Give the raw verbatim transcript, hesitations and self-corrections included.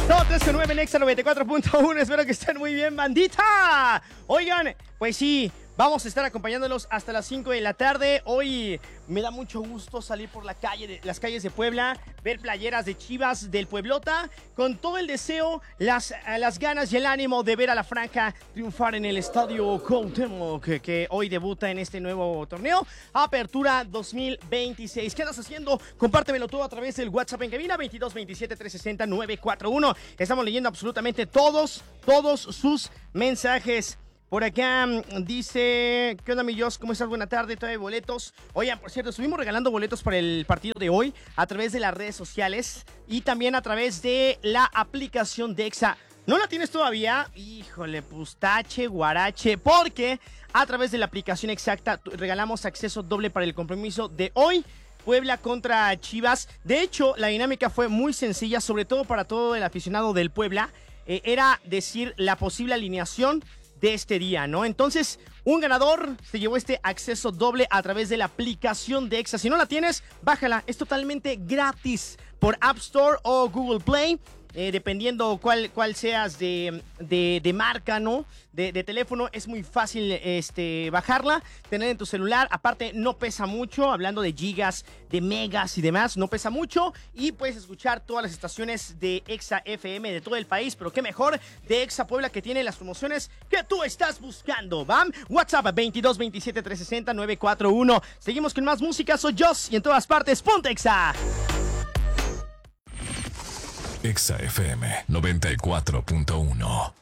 Todo tres con nueve en Exa noventa y cuatro punto uno. Espero que estén muy bien, bandita. Oigan, pues sí, vamos a estar acompañándolos hasta las cinco de la tarde. Hoy me da mucho gusto salir por la calle de, las calles de Puebla, ver playeras de Chivas del Pueblota, con todo el deseo, las, las ganas y el ánimo de ver a la Franja triunfar en el Estadio Cuauhtémoc, que, que hoy debuta en este nuevo torneo, Apertura dos mil veintiséis. ¿Qué andas haciendo? Compártemelo todo a través del WhatsApp en cabina veintidós veintisiete trescientos sesenta nueve cuatro uno. Estamos leyendo absolutamente todos, todos sus mensajes. Por acá dice, ¿qué onda, mi Jos? ¿Cómo estás? Buena tarde, todavía hay boletos. Oigan, por cierto, estuvimos regalando boletos para el partido de hoy a través de las redes sociales y también a través de la aplicación de Exa. ¿No la tienes todavía? Híjole, pustache, guarache, porque a través de la aplicación exacta regalamos acceso doble para el compromiso de hoy. Puebla contra Chivas. De hecho, la dinámica fue muy sencilla, sobre todo para todo el aficionado del Puebla. Eh, era decir la posible alineación de este día, ¿no? Entonces, un ganador se llevó este acceso doble a través de la aplicación de Exa. Si no la tienes, bájala, es totalmente gratis por App Store o Google Play. Eh, dependiendo cuál, cuál seas de, de, de marca, ¿no? De, de teléfono, es muy fácil este, bajarla, tener en tu celular. Aparte, no pesa mucho, hablando de gigas, de megas y demás, no pesa mucho. Y puedes escuchar todas las estaciones de Exa F M de todo el país, pero qué mejor de Exa Puebla, que tiene las promociones que tú estás buscando, ¿va? WhatsApp veintidós veintisiete trescientos sesenta nueve cuatro uno. Seguimos con más música, soy Jos y en todas partes, ponte Exa. Exa F M noventa y cuatro punto uno.